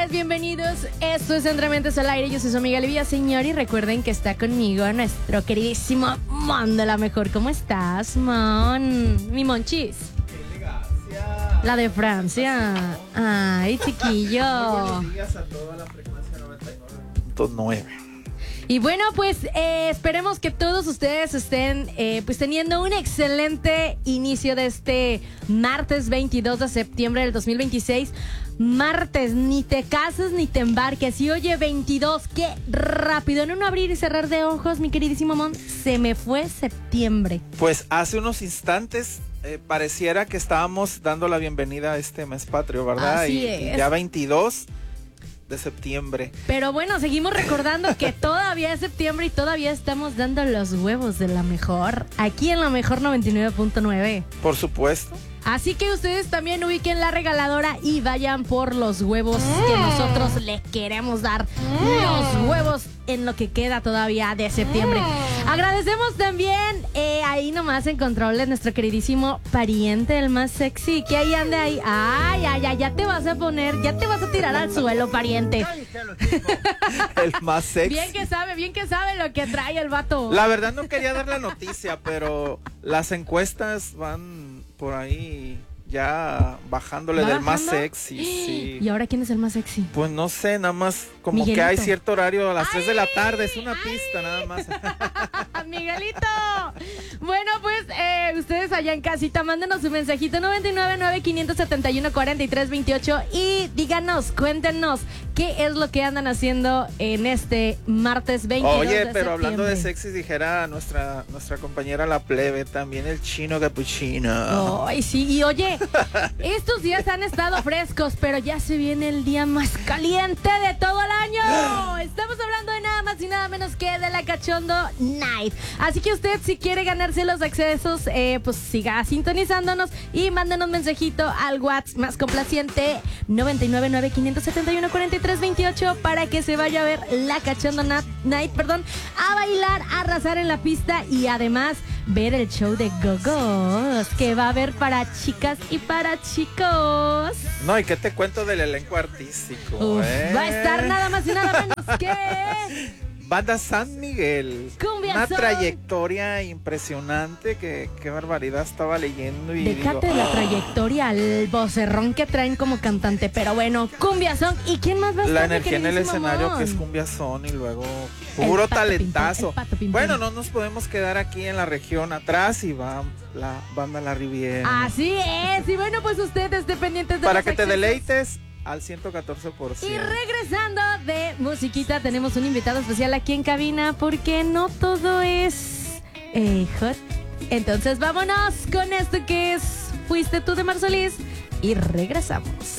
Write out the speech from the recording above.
días, bienvenidos. Esto es Entre Mentes al Aire. Yo soy su amiga Livia, señor, y recuerden que está conmigo nuestro queridísimo Mon de la Mejor. ¿Cómo estás, Mon? Mi Monchis. Elegancia. La de Francia. Ay, chiquillo. Buenos días a toda la frecuencia 99.9. Y bueno, pues esperemos que todos ustedes estén pues teniendo un excelente inicio de este martes 22 de septiembre del 2026. Martes, ni te cases ni te embarques. Y oye, 22, qué rápido. En un abrir y cerrar de ojos, mi queridísimo Mon, se me fue septiembre. Pues hace unos instantes pareciera que estábamos dando la bienvenida a este mes patrio, ¿verdad? Así y es. ya 22 de septiembre. Pero bueno, seguimos recordando que todavía es septiembre y todavía estamos dando los huevos de la Mejor, aquí en la Mejor 99.9. Por supuesto. Así que ustedes también ubiquen la regaladora y vayan por los huevos que nosotros le queremos dar. Los huevos en lo que queda todavía de septiembre. Agradecemos también ahí nomás en controles nuestro queridísimo pariente, el más sexy. Que ahí ande ahí. Ay, ay, ay, ya te vas a poner, ya te vas a tirar al suelo, pariente. El más sexy. Bien que sabe lo que trae el vato. La verdad no quería dar la noticia, pero las encuestas van por ahí ya bajándole ¿Va del más bajando? sexy. Sí. ¿Y ahora quién es el más sexy? Pues no sé, nada más como Miguelito. que hay cierto horario a las 3 de la tarde, es una pista nada más. Miguelito. Bueno, pues ustedes allá en casita, mándenos un mensajito 999-571-4328 y díganos, cuéntenos qué es lo que andan haciendo en este martes 22 Oye, de pero hablando de septiembre. sexy, dijera nuestra compañera la plebe, también el chino capuchino. Ay, sí, y oye, estos días han estado frescos, pero ya se viene el día más caliente de todo el año. Estamos hablando de nada más y nada menos que de la Cachondo Night. Así que usted, si quiere ganarse los accesos, pues siga sintonizándonos y mándenos un mensajito al WhatsApp más complaciente 999-571-4328 para que se vaya a ver la Cachondo Night, a bailar, a arrasar en la pista y además ver el show de Go-Go's que va a haber para chicas y para chicos. No, ¿y qué te cuento del elenco artístico? Uf, va a estar nada más y nada menos que Banda San Miguel. Cumbia Una Son. trayectoria impresionante, qué barbaridad estaba leyendo y Déjate digo, de la trayectoria, el vocerrón que traen como cantante, pero bueno, Cumbia Son. ¿Y quién más va a estar? la mi energía en el queridísimo escenario Mon? que es Cumbia Son y luego El puro Pato talentazo. Pimpón, el Pato Pimpón. Bueno, no nos podemos quedar aquí en la región atrás y va la banda La Riviera. Así es, y bueno, pues ustedes estén pendientes de Para los que te accesos. deleites al 114%. Y regresando de musiquita, tenemos un invitado especial aquí en cabina porque no todo es hot. Entonces vámonos con esto que es Fuiste tú de Mar Solís y regresamos.